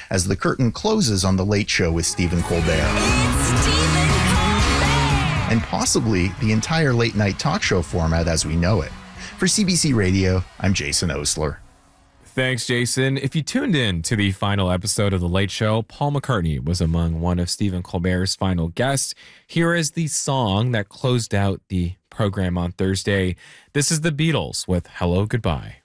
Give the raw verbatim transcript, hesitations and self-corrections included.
as the curtain closes on The Late Show with Stephen Colbert. It's Stephen Colbert! And possibly the entire late night talk show format as we know it. For C B C Radio, I'm Jason Osler. Thanks, Jason. If you tuned in to the final episode of The Late Show, Paul McCartney was among one of Stephen Colbert's final guests. Here is the song that closed out the program on Thursday. This is the Beatles with Hello, Goodbye.